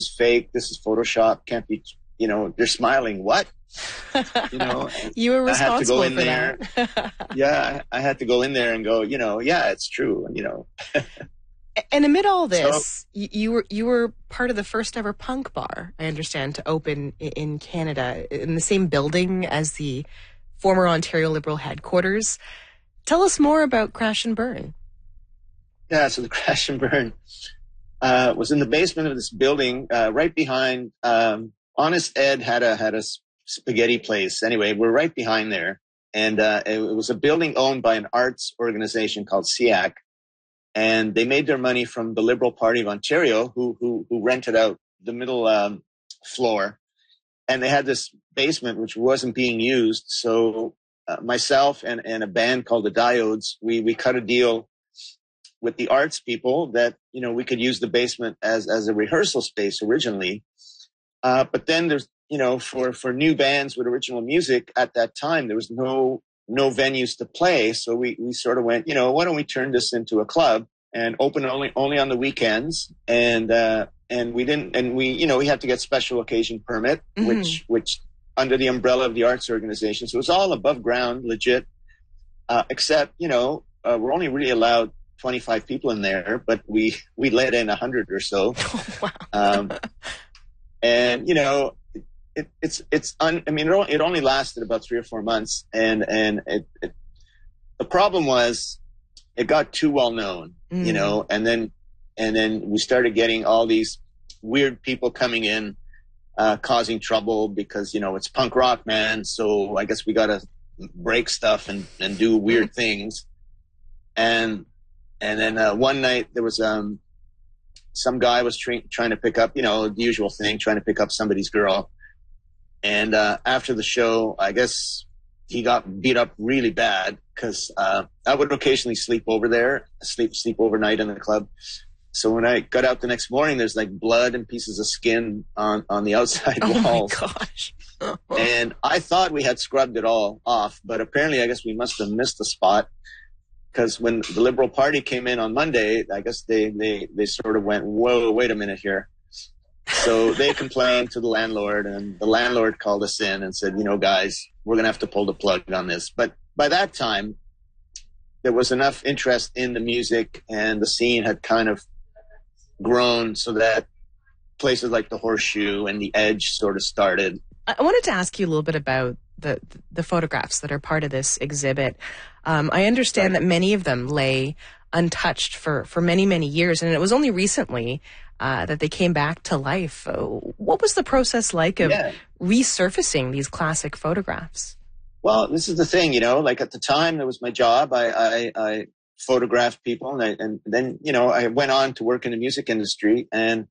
fake. This is Photoshop. Can't be, they're smiling. What? You were responsible I had to go in for there. that. Yeah, I had to go in there and go, yeah, it's true. And amid all this, you were part of the first ever punk bar, I understand, to open in Canada in the same building as the former Ontario Liberal headquarters. Tell us more about Crash and Burn. Yeah, so the Crash and Burn was in the basement of this building right behind. Honest Ed had a spaghetti place. Anyway, we're right behind there, and it was a building owned by an arts organization called SEAC. And they made their money from the Liberal Party of Ontario, who rented out the middle floor. And they had this basement which wasn't being used. So myself and a band called the Diodes, we cut a deal with the arts people that, we could use the basement as a rehearsal space originally. But then there's, for new bands with original music at that time, there was no venues to play. So we sort of went, why don't we turn this into a club and open only on the weekends? And we didn't, and we had to get special occasion permit, which under the umbrella of the arts organization. So it was all above ground, legit, except, we're only really allowed 25 people in there, but we let in 100 or so. Oh, wow. And, it only lasted about 3 or 4 months. And the problem was it got too well known, and then we started getting all these weird people coming in, causing trouble because, it's punk rock, man. So I guess we got to break stuff and do weird things. And then one night there was, some guy was trying to pick up, the usual thing, trying to pick up somebody's girl. And after the show, I guess he got beat up really bad because I would occasionally sleep over there, sleep overnight in the club. So when I got out the next morning, there's like blood and pieces of skin on the outside walls. Oh my gosh. And I thought we had scrubbed it all off, but apparently I guess we must have missed the spot. Because when the Liberal Party came in on Monday, I guess they sort of went, whoa, wait a minute here. So they complained to the landlord, and the landlord called us in and said, guys, we're going to have to pull the plug on this. But by that time, there was enough interest in the music, and the scene had kind of grown so that places like the Horseshoe and the Edge sort of started. I wanted to ask you a little bit about the photographs that are part of this exhibit. I understand that many of them lay untouched for many, many years, and it was only recently that they came back to life. What was the process like of resurfacing these classic photographs? Well, this is the thing, like at the time, that was my job. I photographed people, and then, I went on to work in the music industry, and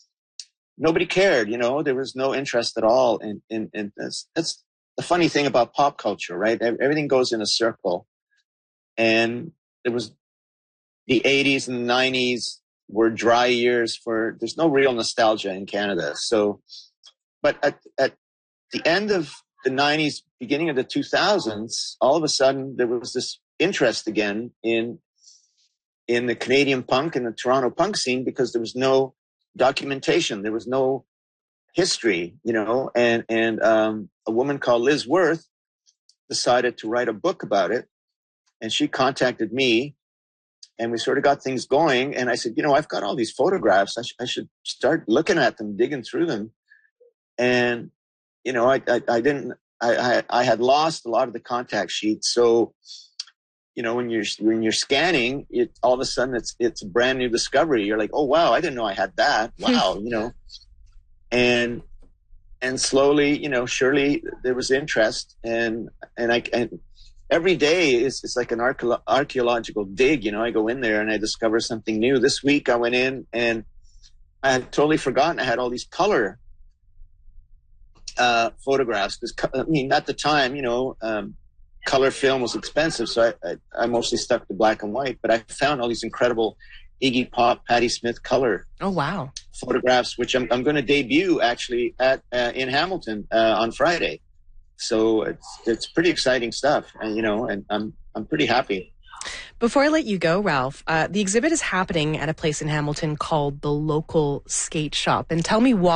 nobody cared, there was no interest at all in this. That's the funny thing about pop culture, right? Everything goes in a circle. And there was the 80s and the 90s were dry years there's no real nostalgia in Canada. So, but at the end of the 90s, beginning of the 2000s, all of a sudden there was this interest again in the Canadian punk and the Toronto punk scene because there was no documentation. There was no history, and a woman called Liz Worth decided to write a book about it. And she contacted me, and we sort of got things going. And I said, I've got all these photographs. I should start looking at them, digging through them. And, I had lost a lot of the contact sheets. So, when you're scanning it, all of a sudden it's a brand new discovery. You're like, oh, wow, I didn't know I had that. Wow. And slowly, surely there was interest, and every day it's like an archaeological dig. I go in there and I discover something new. This week I went in and I had totally forgotten I had all these color photographs. Because at the time, color film was expensive, so I mostly stuck to black and white. But I found all these incredible Iggy Pop, Patti Smith color. Oh wow! Photographs, which I'm going to debut actually in Hamilton on Friday. So it's pretty exciting stuff, and I'm pretty happy. Before I let you go, Ralph, the exhibit is happening at a place in Hamilton called the Local Skate Shop. And tell me why.